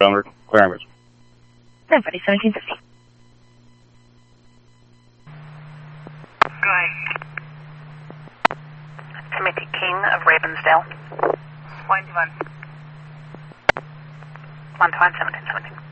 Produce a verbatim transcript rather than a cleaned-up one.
requirements. Everybody, seventeen fifty. Go ahead. Timothy King of Ravensdale. One to one. One to one, seventeen seventeen.